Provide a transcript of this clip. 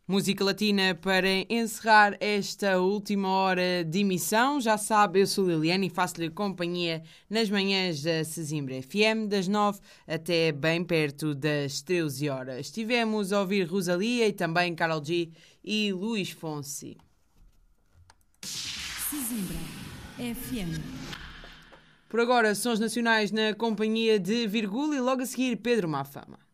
Música latina para encerrar esta última hora de emissão. Já sabe, eu sou Liliane e faço-lhe companhia nas manhãs da Sesimbra FM, das 9 até bem perto das 13 horas. Estivemos a ouvir Rosalia e também Karol G e Luís Fonsi. Sesimbra FM. Por agora, sons nacionais na companhia de Virgula e logo a seguir Pedro Mafama.